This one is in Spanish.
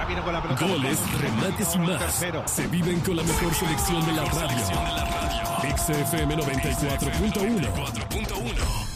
viene con la pelota. Goles, remates y más. Tercero. Se viven con la mejor selección de la radio. XFM 94.1.